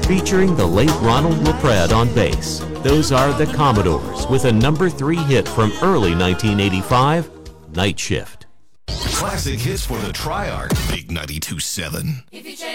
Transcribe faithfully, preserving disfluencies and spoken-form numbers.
featuring the late Ronald LaPrade on bass. Those are the Commodores with a number three hit from early nineteen eighty-five, Night Shift. Classic hits for the Triarch, Big ninety-two point seven. If you change